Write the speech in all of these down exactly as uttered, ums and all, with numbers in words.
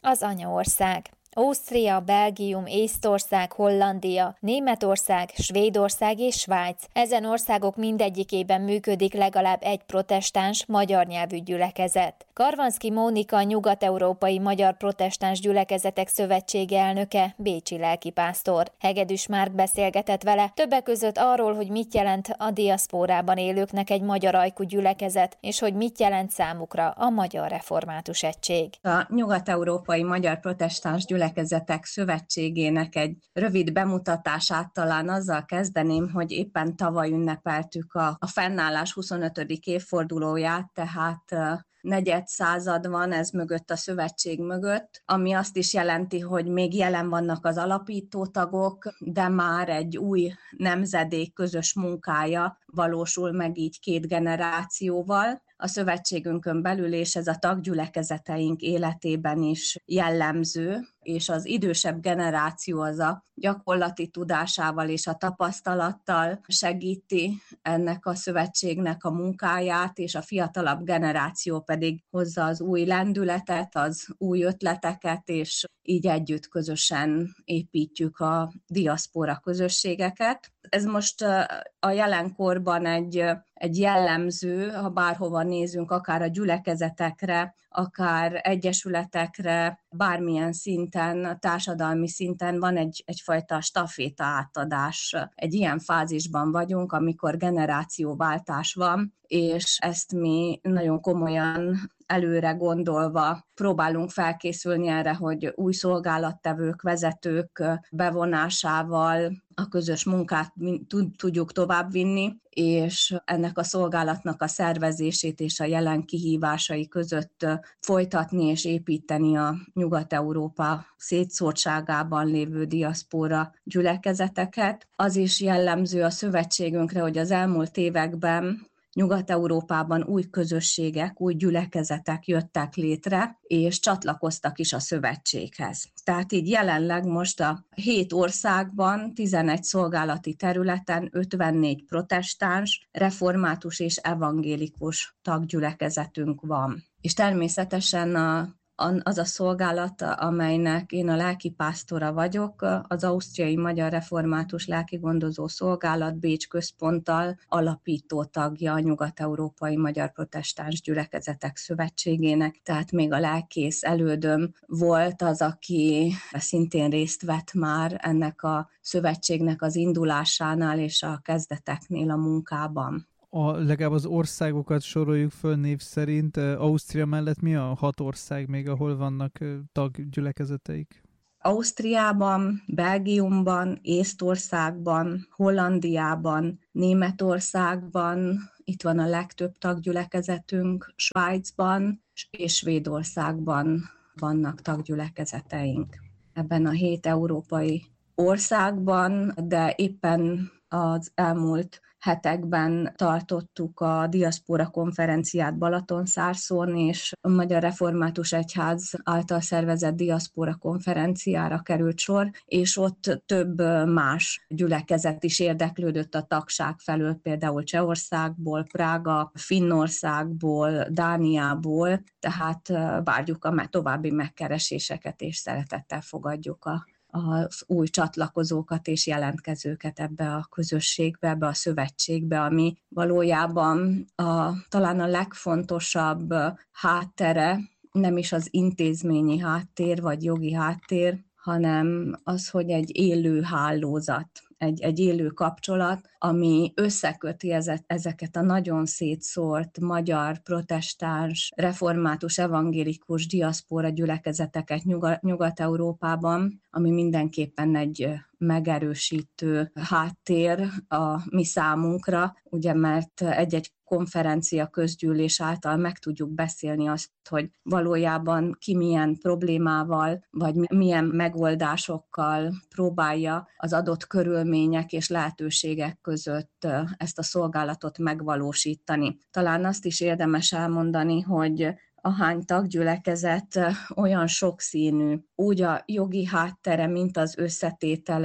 Az anyaország. Ausztria, Belgium, Észtország, Hollandia, Németország, Svédország és Svájc. Ezen országok mindegyikében működik legalább egy protestáns, magyar nyelvű gyülekezet. Karvanszky Mónika, Nyugat-európai Magyar Protestáns Gyülekezetek Szövetsége elnöke, bécsi lelkipásztor. Hegedűs Márk beszélgetett vele, többek között arról, hogy mit jelent a diaszpórában élőknek egy magyar ajkú gyülekezet, és hogy mit jelent számukra a Magyar Református Egység. A Nyugat-európai Magyar Protestáns Gyülekezetek Szövetségének egy rövid bemutatását talán azzal kezdeném, hogy éppen tavaly ünnepeltük a, a fennállás huszonötödik évfordulóját, tehát negyed század van ez mögött, a szövetség mögött, ami azt is jelenti, hogy még jelen vannak az alapító tagok, de már egy új nemzedék közös munkája valósul meg így két generációval. A szövetségünkön belül, és ez a taggyülekezeteink életében is jellemző, és az idősebb generáció az a gyakorlati tudásával és a tapasztalattal segíti ennek a szövetségnek a munkáját, és a fiatalabb generáció pedig hozza az új lendületet, az új ötleteket, és így együtt közösen építjük a diaszpora közösségeket. Ez most a jelenkorban egy, egy jellemző, ha bárhova nézünk, akár a gyülekezetekre, akár egyesületekre, bármilyen szinten, társadalmi szinten van egy, egyfajta staféta átadás. Egy ilyen fázisban vagyunk, amikor generációváltás van, és ezt mi nagyon komolyan előre gondolva próbálunk felkészülni erre, hogy új szolgálattevők, vezetők bevonásával a közös munkát tudjuk továbbvinni, és ennek a szolgálatnak a szervezését és a jelen kihívásai között folytatni és építeni a Nyugat-Európa szétszórtságában lévő diaszpóra gyülekezeteket. Az is jellemző a szövetségünkre, hogy az elmúlt években Nyugat-Európában új közösségek, új gyülekezetek jöttek létre, és csatlakoztak is a szövetséghez. Tehát így jelenleg most a hét országban, tizenegy szolgálati területen ötvennégy protestáns, református és evangélikus taggyülekezetünk van. És természetesen a az a szolgálat, amelynek én a lelkipásztora vagyok, az Ausztriai Magyar Református Lelkigondozó Szolgálat Bécs központtal alapító tagja a Nyugat-európai Magyar Protestáns Gyülekezetek Szövetségének, tehát még a lelkész elődöm volt az, aki szintén részt vett már ennek a szövetségnek az indulásánál és a kezdeteknél a munkában. A, legalább az országokat soroljuk föl név szerint. Ausztria mellett mi a hat ország még, ahol vannak taggyülekezeteik? Ausztriában, Belgiumban, Észtországban, Hollandiában, Németországban, itt van a legtöbb taggyülekezetünk, Svájcban és Svédországban vannak taggyülekezeteink. Ebben a hét európai országban, de éppen az elmúlt hetekben tartottuk a diaszpora konferenciát Balatonszárszón, és a Magyar Református Egyház által szervezett diaszpora konferenciára került sor, és ott több más gyülekezet is érdeklődött a tagság felől, például Csehországból, Prága, Finnországból, Dániából, tehát várjuk a további megkereséseket, és szeretettel fogadjuk a az új csatlakozókat és jelentkezőket ebbe a közösségbe, ebbe a szövetségbe, ami valójában a, talán a legfontosabb háttere, nem is az intézményi háttér vagy jogi háttér, hanem az, hogy egy élő hálózat, egy, egy élő kapcsolat, ami összeköti ezeket a nagyon szétszórt magyar, protestáns, református, evangélikus diaszpora gyülekezeteket Nyugat-Európában, ami mindenképpen egy megerősítő háttér a mi számunkra, ugye mert egy-egy konferencia, közgyűlés által meg tudjuk beszélni azt, hogy valójában ki milyen problémával, vagy milyen megoldásokkal próbálja az adott körülmények és lehetőségek között ezt a szolgálatot megvalósítani. Talán azt is érdemes elmondani, hogy ahány taggyülekezet olyan sokszínű, úgy a jogi háttere, mint az összetétele,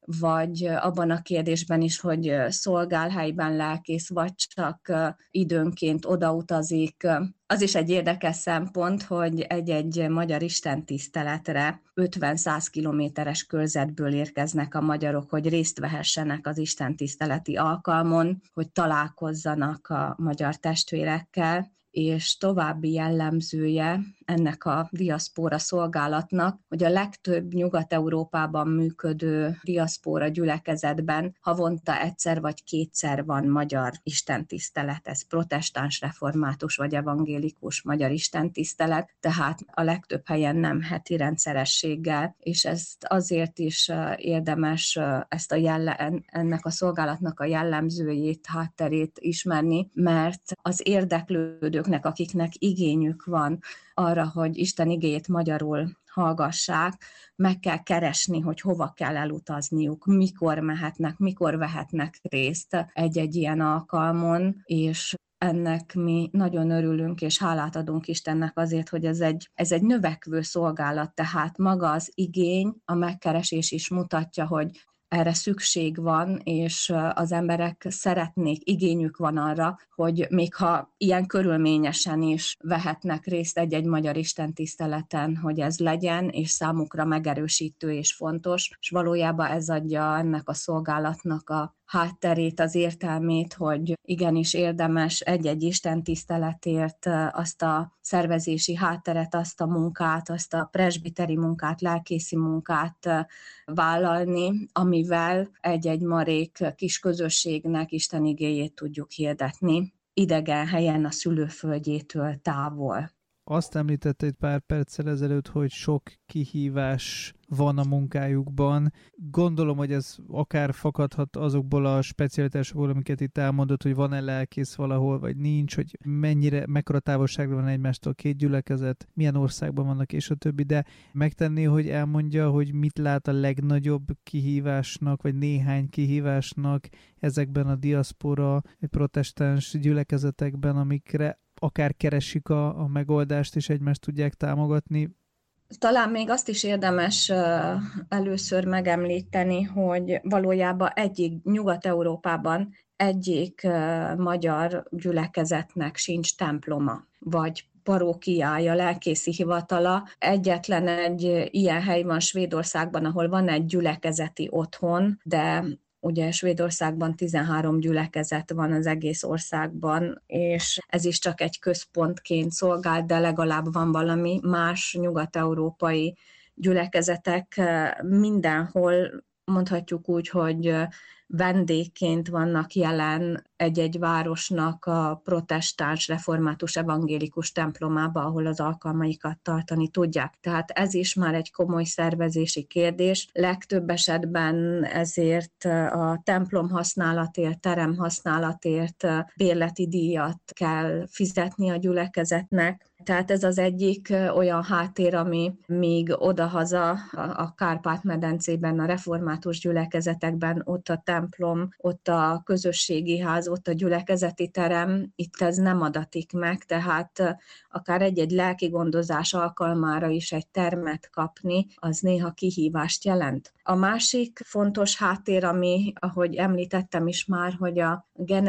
vagy abban a kérdésben is, hogy szolgál helyben lelkész, vagy csak időnként odautazik. Az is egy érdekes szempont, hogy egy-egy magyar istentiszteletre ötven-száz kilométeres körzetből érkeznek a magyarok, hogy részt vehessenek az istentiszteleti alkalmon, hogy találkozzanak a magyar testvérekkel, és további jellemzője ennek a diaszpóra szolgálatnak, hogy a legtöbb Nyugat-Európában működő diaszpóra gyülekezetben havonta egyszer vagy kétszer van magyar istentisztelet, ez protestáns, református vagy evangélikus magyar istentisztelet, tehát a legtöbb helyen nem heti rendszerességgel, és ezt azért is érdemes ezt a jelle, ennek a szolgálatnak a jellemzőjét, hátterét ismerni, mert az érdeklődőknek, akiknek igényük van arra, hogy Isten igéjét magyarul hallgassák, meg kell keresni, hogy hova kell elutazniuk, mikor mehetnek, mikor vehetnek részt egy-egy ilyen alkalmon, és ennek mi nagyon örülünk, és hálát adunk Istennek azért, hogy ez egy, ez egy növekvő szolgálat, tehát maga az igény, a megkeresés is mutatja, hogy erre szükség van, és az emberek szeretnék, igényük van arra, hogy még ha ilyen körülményesen is vehetnek részt egy-egy magyar istentiszteleten, hogy ez legyen, és számukra megerősítő és fontos, és valójában ez adja ennek a szolgálatnak a hátterét, az értelmét, hogy igenis érdemes egy-egy istentiszteletért azt a szervezési hátteret, azt a munkát, azt a presbiteri munkát, lelkészi munkát vállalni, amivel egy-egy marék kis közösségnek Isten igéjét tudjuk hirdetni, idegen helyen a szülőföldjétől távol. Azt említette egy pár perccel ezelőtt, hogy sok kihívás van a munkájukban. Gondolom, hogy ez akár fakadhat azokból a specialitásokból, amiket itt elmondott, hogy van-e lelkész valahol, vagy nincs, hogy mennyire, mekkora távolságra van egymástól két gyülekezet, milyen országban vannak, és a többi, de megtenné, hogy elmondja, hogy mit lát a legnagyobb kihívásnak, vagy néhány kihívásnak ezekben a diaszpora, protestáns gyülekezetekben, amikre akár keresik a, a megoldást, és egymást tudják támogatni. Talán még azt is érdemes először megemlíteni, hogy valójában egyik Nyugat-Európában egyik magyar gyülekezetnek sincs temploma, vagy parókiája, lelkészi hivatala. Egyetlen egy ilyen hely van Svédországban, ahol van egy gyülekezeti otthon, de ugye Svédországban tizenhárom gyülekezet van az egész országban, és ez is csak egy központként szolgál, de legalább van valami. Más nyugat-európai gyülekezetek mindenhol, mondhatjuk úgy, hogy vendégként vannak jelen egy-egy városnak a protestáns, református, evangélikus templomába, ahol az alkalmaikat tartani tudják. Tehát ez is már egy komoly szervezési kérdés. Legtöbb esetben ezért a templom használatért, terem használatért bérleti díjat kell fizetni a gyülekezetnek. Tehát ez az egyik olyan háttér, ami még odahaza a Kárpát-medencében, a református gyülekezetekben, ott a templom, ott a közösségi ház, ott a gyülekezeti terem, itt ez nem adatik meg, tehát akár egy-egy lelki gondozás alkalmára is egy termet kapni, az néha kihívást jelent. A másik fontos háttér, ami, ahogy említettem is már, hogy a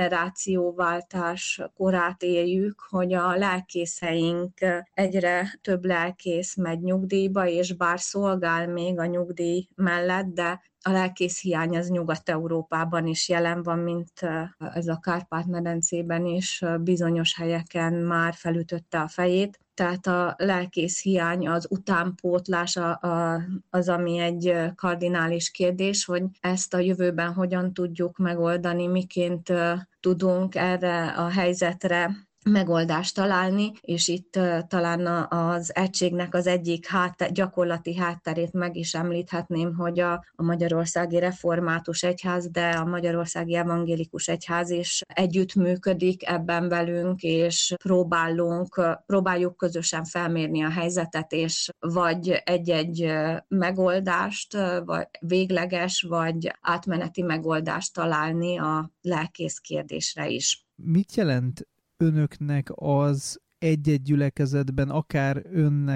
generációváltás korát éljük, hogy a lelkészeink, egyre több lelkész megy nyugdíjba, és bár szolgál még a nyugdíj mellett, de a lelkész hiány az Nyugat-Európában is jelen van, mint ez a Kárpát-medencében is bizonyos helyeken már felütötte a fejét. Tehát a lelkész hiány, az utánpótlás az, ami egy kardinális kérdés, hogy ezt a jövőben hogyan tudjuk megoldani, miként tudunk erre a helyzetre megoldást találni, és itt uh, talán az egységnek az egyik hátter, gyakorlati hátterét meg is említhetném, hogy a, a Magyarországi Református Egyház, de a Magyarországi Evangélikus Egyház is együttműködik ebben velünk, és próbálunk, próbáljuk közösen felmérni a helyzetet, és vagy egy-egy megoldást, vagy végleges, vagy átmeneti megoldást találni a lelkész kérdésre is. Mit jelent önöknek az egy-egy gyülekezetben, akár önnek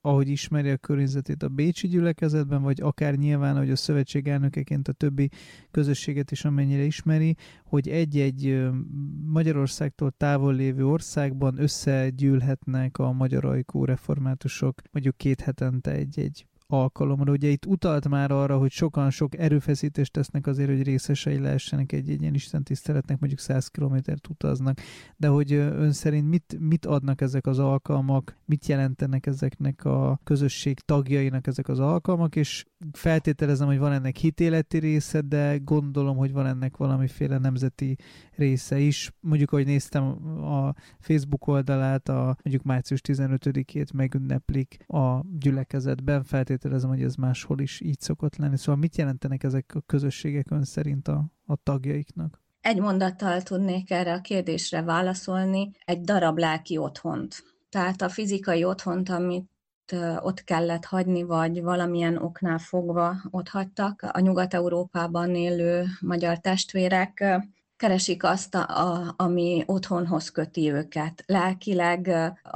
ahogy ismeri a környezetét a bécsi gyülekezetben, vagy akár nyilván, hogy a szövetség elnökeként a többi közösséget is amennyire ismeri, hogy egy-egy Magyarországtól távol lévő országban összegyűlhetnek a magyar ajkú reformátusok mondjuk két hetente egy-egy alkalomra. Ugye itt utalt már arra, hogy sokan sok erőfeszítést tesznek azért, hogy részesei lehessenek egy-egy ilyen istentiszteletnek, mondjuk száz kilométert utaznak, de hogy ön szerint mit, mit adnak ezek az alkalmak, mit jelentenek ezeknek a közösség tagjainak ezek az alkalmak, és feltételezem, hogy van ennek hitéleti része, de gondolom, hogy van ennek valamiféle nemzeti része is. Mondjuk, ahogy néztem a Facebook oldalát, a mondjuk március tizenötödikét megünneplik a gyülekezetben, feltételezem, hogy ez máshol is így szokott lenni. Szóval mit jelentenek ezek a közösségek ön szerint a, a tagjaiknak? Egy mondattal tudnék erre a kérdésre válaszolni, egy darab lelki otthont. Tehát a fizikai otthont, amit ott kellett hagyni, vagy valamilyen oknál fogva ott hagytak, a Nyugat-Európában élő magyar testvérek keresik azt, a, a, ami otthonhoz köti őket. Lelkileg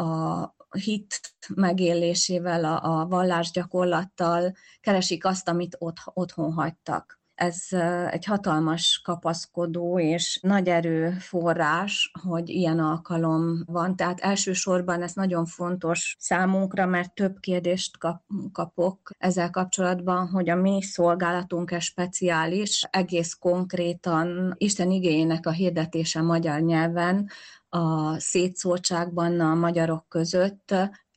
a hit megélésével, a, a vallásgyakorlattal keresik azt, amit ott, otthon hagytak. Ez egy hatalmas kapaszkodó és nagy erőforrás, hogy ilyen alkalom van. Tehát elsősorban ez nagyon fontos számunkra, mert több kérdést kap, kapok ezzel kapcsolatban, hogy a mi szolgálatunk-e speciális, egész konkrétan Isten igéjének a hirdetése magyar nyelven, a szétszórtságban a magyarok között,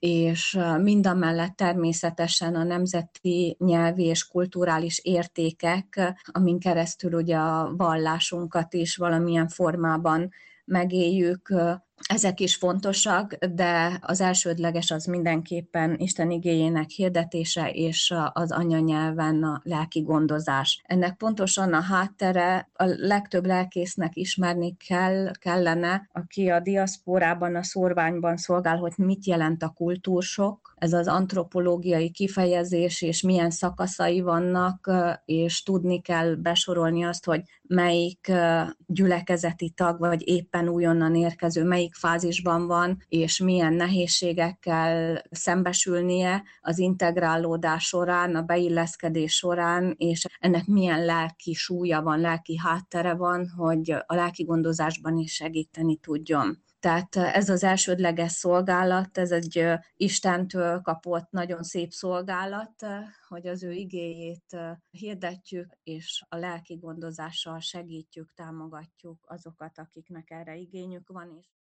és mindamellett természetesen a nemzeti nyelvi és kulturális értékek, amin keresztül ugye a vallásunkat is valamilyen formában megéljük, ezek is fontosak, de az elsődleges az mindenképpen Isten igéjének hirdetése és az anyanyelven a lelki gondozás. Ennek pontosan a háttere a legtöbb lelkésznek ismerni kell, kellene, aki a diaszporában, a szórványban szolgál, hogy mit jelent a kultúrsok, ez az antropológiai kifejezés, és milyen szakaszai vannak, és tudni kell besorolni azt, hogy melyik gyülekezeti tag, vagy éppen újonnan érkező, melyik fázisban van, és milyen nehézségekkel szembesülnie az integrálódás során, a beilleszkedés során, és ennek milyen lelki súlya van, lelki háttere van, hogy a lelki gondozásban is segíteni tudjon. Tehát ez az elsődleges szolgálat, ez egy Istentől kapott nagyon szép szolgálat, hogy az ő igéjét hirdetjük, és a lelki gondozással segítjük, támogatjuk azokat, akiknek erre igényük van is.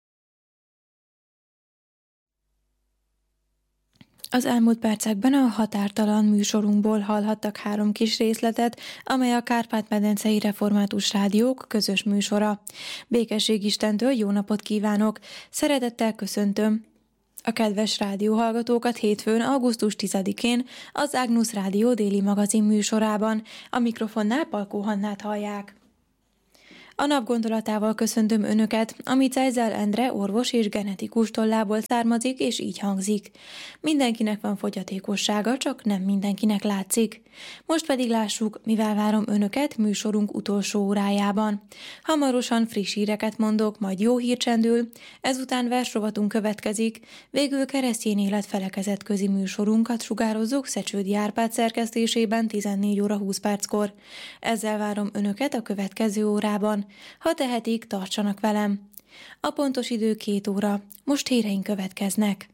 Az elmúlt percekben a Határtalan műsorunkból hallhattak három kis részletet, amely a Kárpát-medencei Református Rádiók közös műsora. Békesség Istentől, jó napot kívánok! Szeretettel köszöntöm a kedves rádióhallgatókat hétfőn, augusztus tizedikén az Ágnusz Rádió déli magazin műsorában. A mikrofonnál Palkó Hannát hallják. A nap gondolatával köszöntöm Önöket, ami Cejzel Endre orvos és genetikus tollából származik, és így hangzik. Mindenkinek van fogyatékossága, csak nem mindenkinek látszik. Most pedig lássuk, mivel várom Önöket műsorunk utolsó órájában. Hamarosan friss híreket mondok, majd jó hír csendül, ezután versrovatunk következik, végül keresztény élet felekezetközi műsorunkat sugározzuk Szecsődi Árpád szerkesztésében tizennégy óra húsz perckor. Ezzel várom Önöket a következő órában. Ha tehetik, tartsanak velem. A pontos idő két óra. Most híreink következnek.